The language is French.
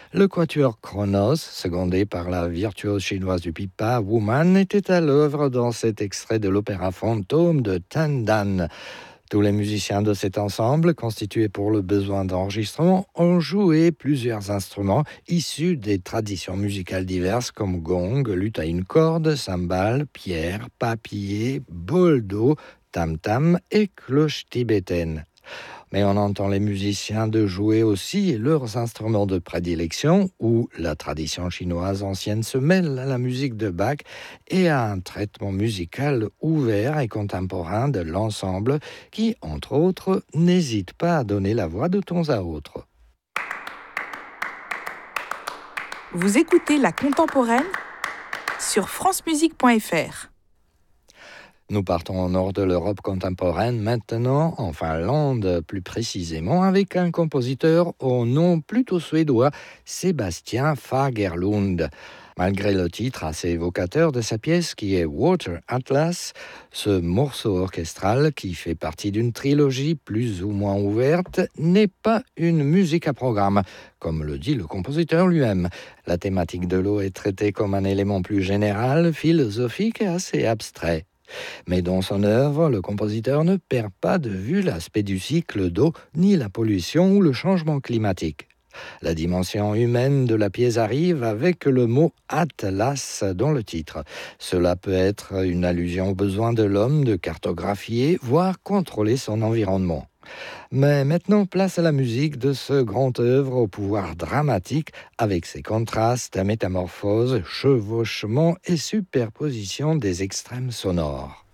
Le quatuor Kronos, secondé par la virtuose chinoise du pipa Wu Man, était à l'œuvre dans cet extrait de l'opéra fantôme de Tan Dan. Tous les musiciens de cet ensemble, constitué pour le besoin d'enregistrement, ont joué plusieurs instruments issus des traditions musicales diverses comme gong, luth à une corde, cymbale, pierre, papier, bol d'eau, tam-tam et cloche tibétaine. Mais on entend les musiciens de jouer aussi leurs instruments de prédilection, où la tradition chinoise ancienne se mêle à la musique de Bach et à un traitement musical ouvert et contemporain de l'ensemble qui, entre autres, n'hésite pas à donner la voix de temps à autre. Vous écoutez La Contemporaine sur francemusique.fr. Nous partons au nord de l'Europe contemporaine, maintenant en Finlande plus précisément, avec un compositeur au nom plutôt suédois, Sébastien Fagerlund. Malgré le titre assez évocateur de sa pièce qui est Water Atlas, ce morceau orchestral qui fait partie d'une trilogie plus ou moins ouverte n'est pas une musique à programme, comme le dit le compositeur lui-même. La thématique de l'eau est traitée comme un élément plus général, philosophique et assez abstrait. Mais dans son œuvre, le compositeur ne perd pas de vue l'aspect du cycle d'eau, ni la pollution ou le changement climatique. La dimension humaine de la pièce arrive avec le mot « Atlas » dans le titre. Cela peut être une allusion au besoin de l'homme de cartographier, voire contrôler son environnement. Mais maintenant, place à la musique de ce grand œuvre au pouvoir dramatique, avec ses contrastes, métamorphoses, chevauchements et superpositions des extrêmes sonores.